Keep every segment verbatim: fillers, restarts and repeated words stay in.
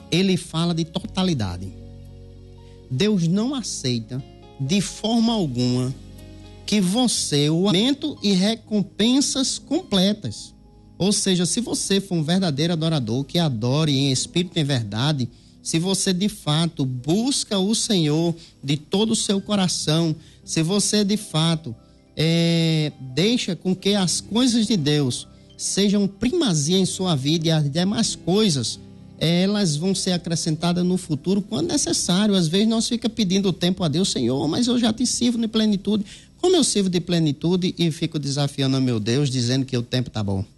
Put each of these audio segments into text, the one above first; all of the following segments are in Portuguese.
ele fala de totalidade. Deus não aceita de forma alguma que você o aumento e recompensas completas. Ou seja, se você for um verdadeiro adorador que adore em espírito e em verdade, se você de fato busca o Senhor de todo o seu coração, se você de fato é, deixa com que as coisas de Deus sejam primazia em sua vida e as demais coisas, elas vão ser acrescentadas no futuro quando necessário. Às vezes nós fica pedindo o tempo a Deus, Senhor, mas eu já te sirvo de plenitude. Como eu sirvo de plenitude e fico desafiando a meu Deus, dizendo que o tempo está bom?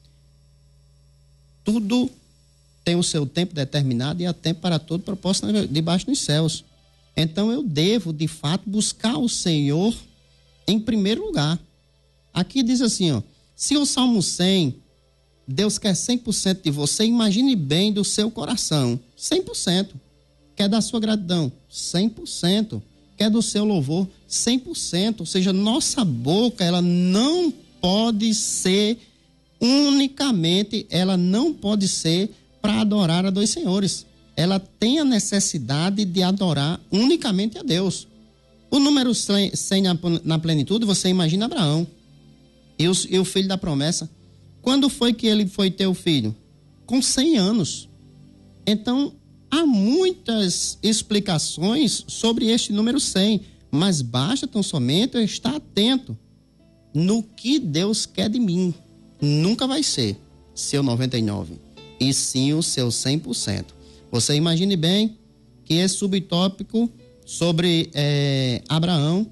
Tudo tem o seu tempo determinado e há tempo para todo propósito debaixo dos céus. Então eu devo, de fato, buscar o Senhor em primeiro lugar. Aqui diz assim, ó, se o Salmo cem, Deus quer cem por cento de você, imagine bem do seu coração, cem por cento. Quer da sua gratidão, cem por cento. Quer do seu louvor, cem por cento. Ou seja, nossa boca, ela não pode ser unicamente, ela não pode ser para adorar a dois senhores. Ela tem a necessidade de adorar unicamente a Deus. O número cem na plenitude, você imagina Abraão e o, e o filho da promessa. Quando foi que ele foi ter o filho? Com cem anos. Então, há muitas explicações sobre este número cem, mas basta tão somente eu estar atento no que Deus quer de mim. Nunca vai ser seu noventa e nove, e sim o seu cem por cento. Você imagine bem que esse subtópico sobre é, Abraão,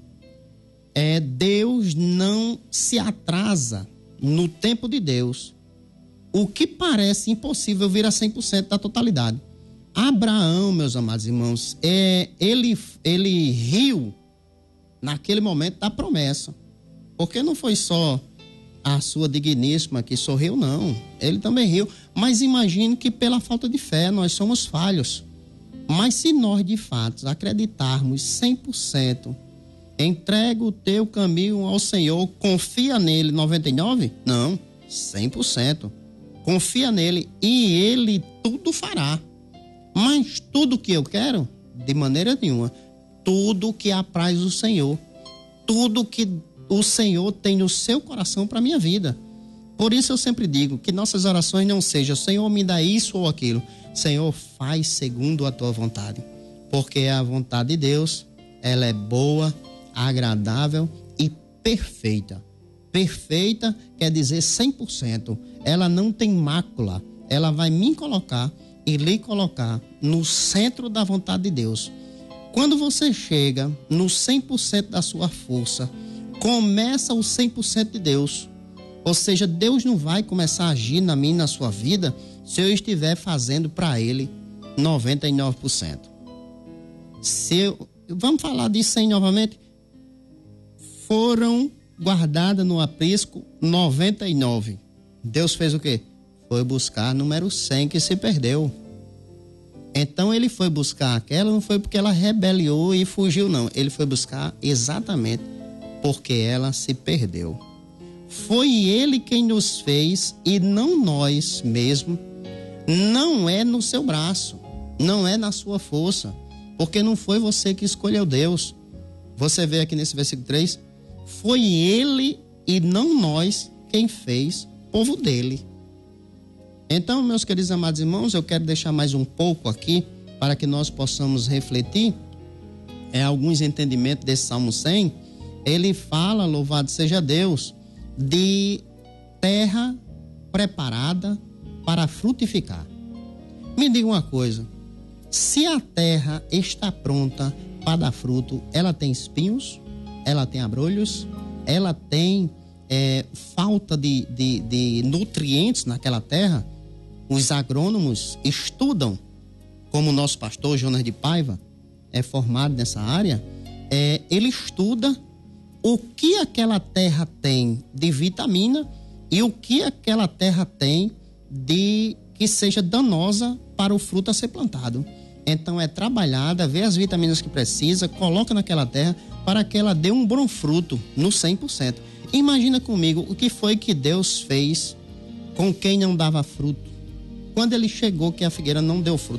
é, Deus não se atrasa no tempo de Deus. O que parece impossível vira cem por cento da totalidade. Abraão, meus amados irmãos, é, ele, ele riu naquele momento da promessa, porque não foi só a sua digníssima que sorriu, não, ele também riu, mas imagine que pela falta de fé nós somos falhos, mas se nós de fato acreditarmos cem por cento, entrega o teu caminho ao Senhor, confia nele, noventa e nove? Não, cem por cento, confia nele e ele tudo fará. Mas tudo que eu quero, de maneira nenhuma, tudo que apraz o Senhor, tudo que o Senhor tem no seu coração para a minha vida. Por isso eu sempre digo que nossas orações não sejam, Senhor, me dá isso ou aquilo. Senhor, faz segundo a tua vontade, porque a vontade de Deus, ela é boa, agradável e perfeita. Perfeita quer dizer cem por cento. Ela não tem mácula. Ela vai me colocar e lhe colocar no centro da vontade de Deus. Quando você chega no cem por cento da sua força, começa o cem por cento de Deus. Ou seja, Deus não vai começar a agir na minha e na sua vida se eu estiver fazendo para Ele noventa e nove por cento. Se eu, vamos falar de cem novamente? Foram guardadas no aprisco noventa e nove. Deus fez o quê? Foi buscar número cem que se perdeu. Então ele foi buscar aquela, não foi porque ela rebeliou e fugiu, não. Ele foi buscar exatamente porque ela se perdeu. Foi ele quem nos fez e não nós mesmos. Não é no seu braço, não é na sua força, porque não foi você que escolheu Deus. Você vê aqui nesse versículo três, foi ele e não nós quem fez povo dele. Então, meus queridos amados irmãos, eu quero deixar mais um pouco aqui para que nós possamos refletir é, alguns entendimentos desse Salmo cem. Ele fala, louvado seja Deus, de terra preparada para frutificar. Me diga uma coisa, se a terra está pronta para dar fruto, ela tem espinhos, ela tem abrolhos, ela tem é, falta de, de, de nutrientes naquela terra. Os agrônomos estudam, como o nosso pastor Jonas de Paiva é formado nessa área, é, ele estuda o que aquela terra tem de vitamina e o que aquela terra tem de que seja danosa para o fruto a ser plantado. Então é trabalhada, vê as vitaminas que precisa, coloca naquela terra para que ela dê um bom fruto no cem por cento. Imagina comigo o que foi que Deus fez com quem não dava fruto. Quando ele chegou que a figueira não deu fruto,